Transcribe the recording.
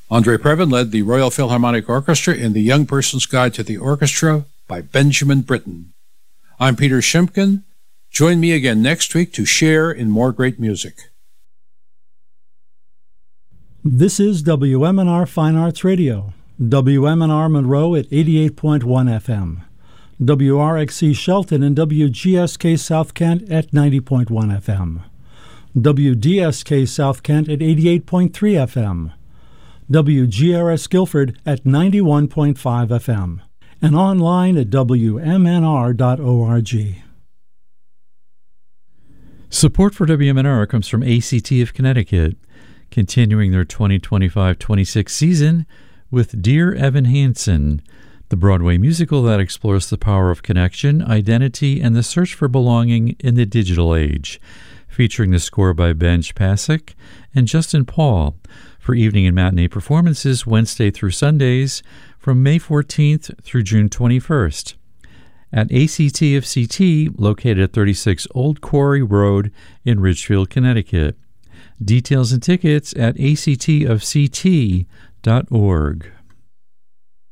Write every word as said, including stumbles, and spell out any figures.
Andre Previn led the Royal Philharmonic Orchestra in The Young Person's Guide to the Orchestra by Benjamin Britten. I'm Peter Shimkin. Join me again next week to share in more great music. This is W M N R Fine Arts Radio, W M N R Monroe at eighty-eight point one F M, W R X C Shelton and W G S K South Kent at ninety point one F M, W D S K South Kent at eighty-eight point three F M, W G R S Guilford at ninety-one point five F M, and online at W M N R dot org. Support for W M N R comes from A C T of Connecticut, continuing their twenty twenty-five twenty-six season with Dear Evan Hansen, the Broadway musical that explores the power of connection, identity, and the search for belonging in the digital age, featuring the score by Benj Pasek and Justin Paul for evening and matinee performances Wednesday through Sundays from May fourteenth through June twenty-first. At A C T of C T, located at thirty-six Old Quarry Road in Ridgefield, Connecticut. Details and tickets at A C T of C T dot org.